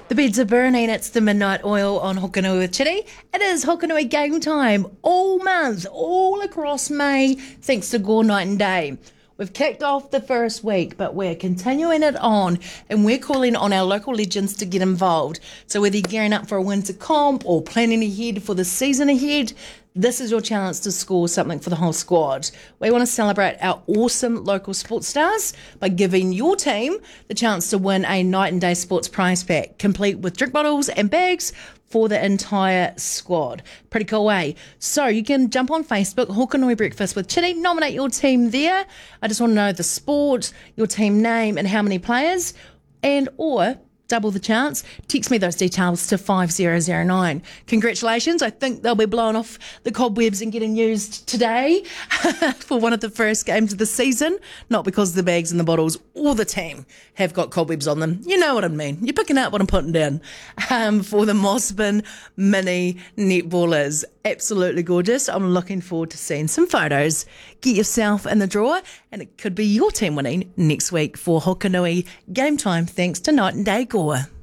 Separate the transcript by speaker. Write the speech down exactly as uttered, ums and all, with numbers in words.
Speaker 1: The beds are burning. It's the Midnight Oil on Hokanui with Chitty. It is Hokanui game time all month, all across May, thanks to Gore Night and Day. We've kicked off the first week, but we're continuing it on, and we're calling on our local legends to get involved. So whether you're gearing up for a winter comp or planning ahead for the season ahead, this is your chance to score something for the whole squad. We want to celebrate our awesome local sports stars by giving your team the chance to win a Night and Day Sports prize pack, complete with drink bottles and bags for the entire squad. Pretty cool, eh? So you can jump on Facebook, Hokanui Breakfast with Chitty, nominate your team there. I just want to know the sport, your team name, and how many players, and or double the chance. Text me those details to five zero zero nine. Congratulations. I think they'll be blowing off the cobwebs and getting used today for one of the first games of the season. Not because the bags and the bottles or the team have got cobwebs on them. You know what I mean. You're picking out what I'm putting down. Um, for the Mossburn Mini Netballers. Absolutely gorgeous. I'm looking forward to seeing some photos. Get yourself in the drawer, and it could be your team winning next week for Hokanui Game Time, thanks to Night and Day Gore.